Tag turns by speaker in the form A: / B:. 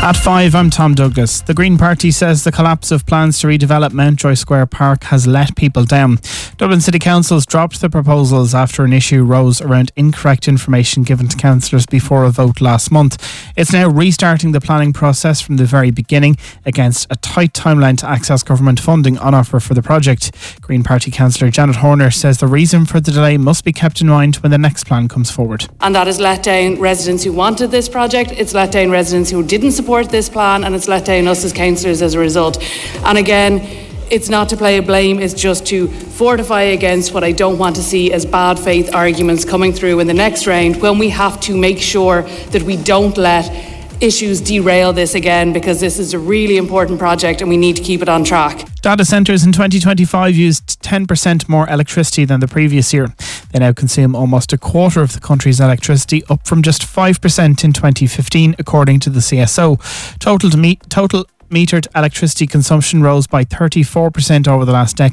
A: At 5, I'm Tom Douglas. The Green Party says the collapse of plans to redevelop Mountjoy Square Park has let people down. Dublin City Council's dropped the proposals after an issue rose around incorrect information given to councillors before a vote last month. It's now restarting the planning process from the very beginning against a tight timeline to access government funding on offer for the project. Green Party councillor Janet Horner says the reason for the delay must be kept in mind when the next plan comes forward.
B: And that has let down residents who wanted this project, it's let down residents who didn't support this plan, and it's let down us as councillors as a result. And again, it's not to play a blame, it's just to fortify against what I don't want to see as bad faith arguments coming through in the next round, when we have to make sure that we don't let issues derail this again, because this is a really important project and we need to keep it on track.
A: Data centres in 2025 used 10% more electricity than the previous year. They now consume almost a quarter of the country's electricity, up from just 5% in 2015, according to the CSO. Total metered electricity consumption rose by 34% over the last decade.